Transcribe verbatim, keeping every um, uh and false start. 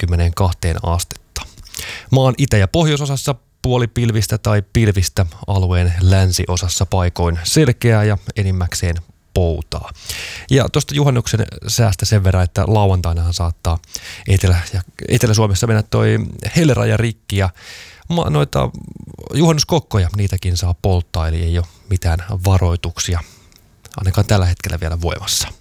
kolmekymmentäkaksi astetta. Maan itä- ja pohjoisosassa puolipilvistä tai pilvistä, alueen länsiosassa paikoin selkeää ja enimmäkseen poutaa. Ja tuosta juhannuksen säästä sen verran, että lauantainahan saattaa Etelä- ja Etelä-Suomessa mennä toi helleraja rikki ja noita juhannuskokkoja, niitäkin saa polttaa, eli ei ole mitään varoituksia ainakaan tällä hetkellä vielä voimassa.